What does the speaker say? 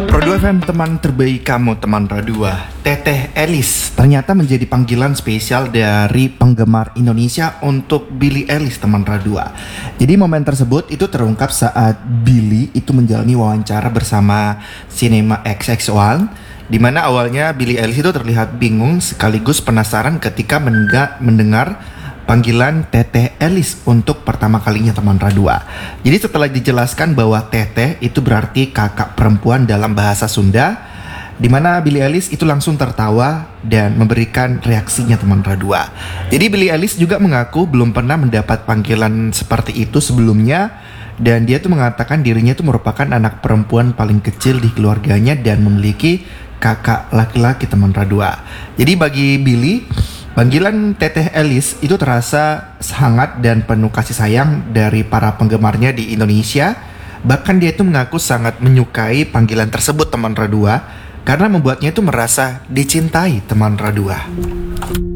Pro 2 FM, teman terbaik kamu, teman Pro 2. Teteh Elis ternyata menjadi panggilan spesial dari penggemar Indonesia untuk Billie Eilish, teman Pro 2. Jadi momen tersebut itu terungkap saat Billie itu menjalani wawancara bersama Cinema XX1, di mana awalnya Billie Eilish itu terlihat bingung sekaligus penasaran ketika mendengar panggilan Teteh Elis untuk pertama kalinya, teman Radua. Jadi setelah dijelaskan bahwa Teteh itu berarti kakak perempuan dalam bahasa Sunda, di mana Billie Eilish itu langsung tertawa dan memberikan reaksinya, teman Radua. Jadi Billie Eilish juga mengaku belum pernah mendapat panggilan seperti itu sebelumnya, dan dia tuh mengatakan dirinya itu merupakan anak perempuan paling kecil di keluarganya dan memiliki kakak laki-laki, teman Radua. Jadi bagi Billie, panggilan Teteh Elis itu terasa hangat dan penuh kasih sayang dari para penggemarnya di Indonesia. Bahkan dia itu mengaku sangat menyukai panggilan tersebut, teman Radua, karena membuatnya itu merasa dicintai, teman Radua.